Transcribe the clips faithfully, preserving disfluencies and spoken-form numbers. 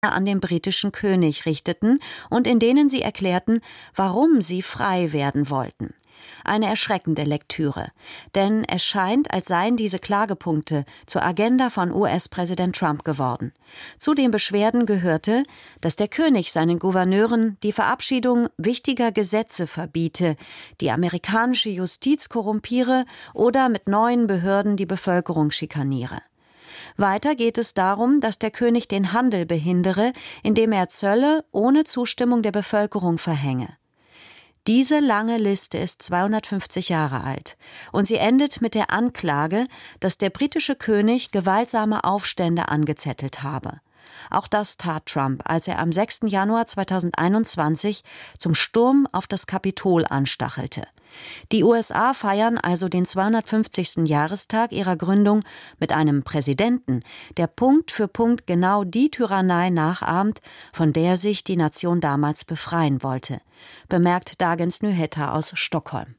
an den britischen König richteten und in denen sie erklärten, warum sie frei werden wollten. Eine erschreckende Lektüre, denn es scheint, als seien diese Klagepunkte zur Agenda von U S-Präsident Trump geworden. Zu den Beschwerden gehörte, dass der König seinen Gouverneuren die Verabschiedung wichtiger Gesetze verbiete, die amerikanische Justiz korrumpiere oder mit neuen Behörden die Bevölkerung schikaniere. Weiter geht es darum, dass der König den Handel behindere, indem er Zölle ohne Zustimmung der Bevölkerung verhänge. Diese lange Liste ist zweihundertfünfzig Jahre alt und sie endet mit der Anklage, dass der britische König gewaltsame Aufstände angezettelt habe. Auch das tat Trump, als er am sechsten Januar zweitausendeinundzwanzig zum Sturm auf das Kapitol anstachelte. Die U S A feiern also den zweihundertfünfzigsten Jahrestag ihrer Gründung mit einem Präsidenten, der Punkt für Punkt genau die Tyrannei nachahmt, von der sich die Nation damals befreien wollte, bemerkt Dagens Nyheter aus Stockholm.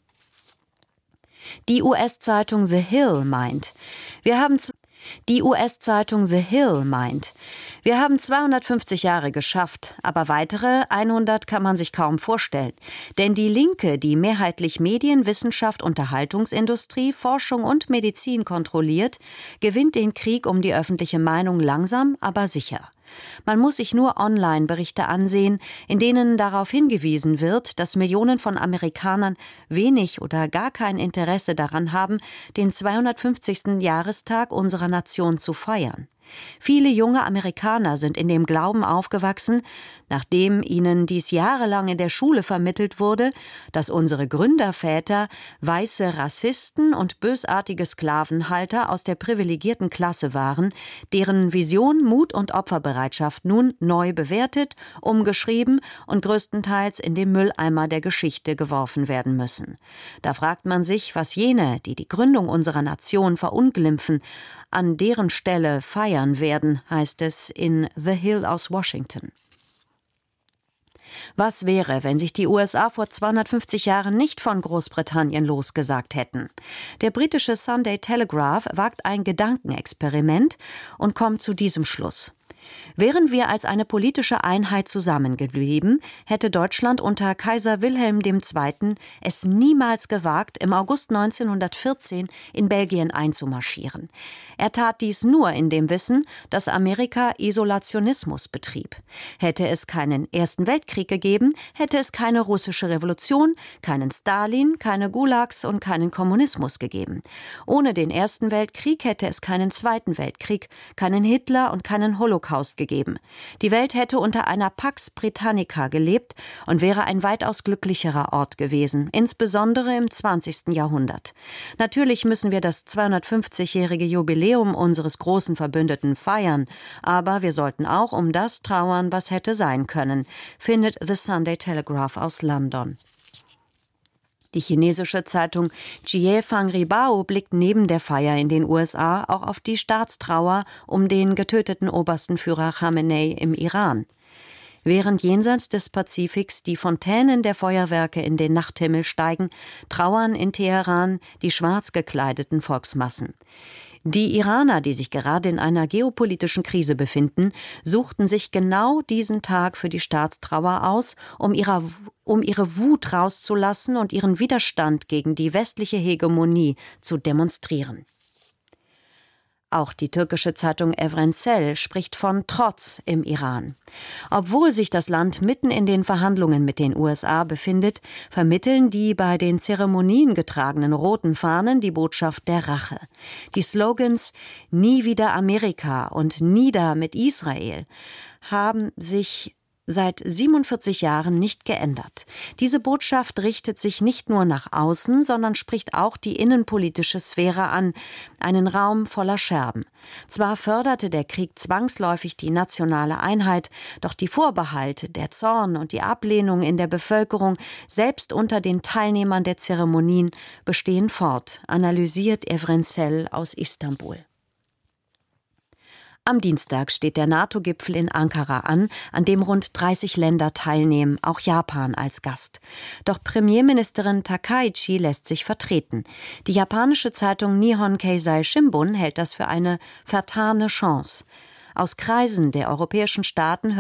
Die U S-Zeitung The Hill meint, wir haben Die U S-Zeitung The Hill meint, wir haben zweihundertfünfzig Jahre geschafft, aber weitere hundert kann man sich kaum vorstellen. Denn die Linke, die mehrheitlich Medien, Wissenschaft, Unterhaltungsindustrie, Forschung und Medizin kontrolliert, gewinnt den Krieg um die öffentliche Meinung langsam, aber sicher. Man muss sich nur Online-Berichte ansehen, in denen darauf hingewiesen wird, dass Millionen von Amerikanern wenig oder gar kein Interesse daran haben, den zweihundertfünfzigsten Jahrestag unserer Nation zu feiern. Viele junge Amerikaner sind in dem Glauben aufgewachsen, nachdem ihnen dies jahrelang in der Schule vermittelt wurde, dass unsere Gründerväter weiße Rassisten und bösartige Sklavenhalter aus der privilegierten Klasse waren, deren Vision, Mut und Opferbereitschaft nun neu bewertet, umgeschrieben und größtenteils in den Mülleimer der Geschichte geworfen werden müssen. Da fragt man sich, was jene, die die Gründung unserer Nation verunglimpfen, an deren Stelle feiern werden, heißt es in The Hill aus Washington. Was wäre, wenn sich die U S A vor zweihundertfünfzig Jahren nicht von Großbritannien losgesagt hätten? Der britische Sunday Telegraph wagt ein Gedankenexperiment und kommt zu diesem Schluss. Wären wir als eine politische Einheit zusammengeblieben, hätte Deutschland unter Kaiser Wilhelm der Zweite. es niemals gewagt, im August neunzehnhundertvierzehn in Belgien einzumarschieren. Er tat dies nur in dem Wissen, dass Amerika Isolationismus betrieb. Hätte es keinen Ersten Weltkrieg gegeben, hätte es keine russische Revolution, keinen Stalin, keine Gulags und keinen Kommunismus gegeben. Ohne den Ersten Weltkrieg hätte es keinen Zweiten Weltkrieg, keinen Hitler und keinen Holocaust gegeben. Die Welt hätte unter einer Pax Britannica gelebt und wäre ein weitaus glücklicherer Ort gewesen, insbesondere im zwanzigsten Jahrhundert. Natürlich müssen wir das zweihundertfünfzigjährige Jubiläum unseres großen Verbündeten feiern, aber wir sollten auch um das trauern, was hätte sein können, findet The Sunday Telegraph aus London. Die chinesische Zeitung Jiefang Ribao blickt neben der Feier in den U S A auch auf die Staatstrauer um den getöteten obersten Führer Khamenei im Iran. Während jenseits des Pazifiks die Fontänen der Feuerwerke in den Nachthimmel steigen, trauern in Teheran die schwarz gekleideten Volksmassen. Die Iraner, die sich gerade in einer geopolitischen Krise befinden, suchten sich genau diesen Tag für die Staatstrauer aus, um, ihrer, um ihre Wut rauszulassen und ihren Widerstand gegen die westliche Hegemonie zu demonstrieren. Auch die türkische Zeitung Evrensel spricht von Trotz im Iran. Obwohl sich das Land mitten in den Verhandlungen mit den U S A befindet, vermitteln die bei den Zeremonien getragenen roten Fahnen die Botschaft der Rache. Die Slogans »Nie wieder Amerika« und »Nieder mit Israel« haben sich seit siebenundvierzig Jahren nicht geändert. Diese Botschaft richtet sich nicht nur nach außen, sondern spricht auch die innenpolitische Sphäre an, einen Raum voller Scherben. Zwar förderte der Krieg zwangsläufig die nationale Einheit, doch die Vorbehalte, der Zorn und die Ablehnung in der Bevölkerung, selbst unter den Teilnehmern der Zeremonien, bestehen fort, analysiert Evrensel aus Istanbul. Am Dienstag steht der NATO-Gipfel in Ankara an, an dem rund dreißig Länder teilnehmen, auch Japan als Gast. Doch Premierministerin Takaichi lässt sich vertreten. Die japanische Zeitung Nihon Keizai Shimbun hält das für eine vertane Chance. Aus Kreisen der europäischen Staaten